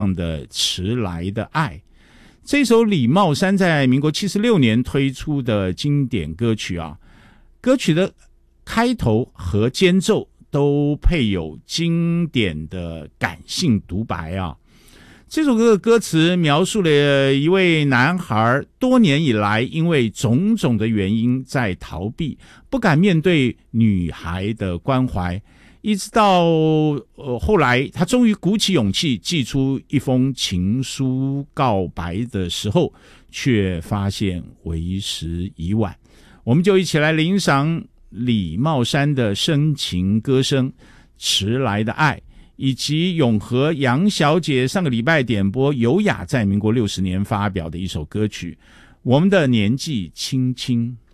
的迟来的爱。这首李茂山在民国76年推出的经典歌曲啊，歌曲的开头和间奏都配有经典的感性独白啊。这首歌的歌词描述了一位男孩多年以来因为种种的原因在逃避，不敢面对女孩的关怀，一直到后来他终于鼓起勇气寄出一封情书告白的时候，却发现为时已晚。我们就一起来欣赏李茂山的深情歌声《迟来的爱》，以及永和杨小姐上个礼拜点播尤雅在民国60年发表的一首歌曲《我们的年纪轻轻》。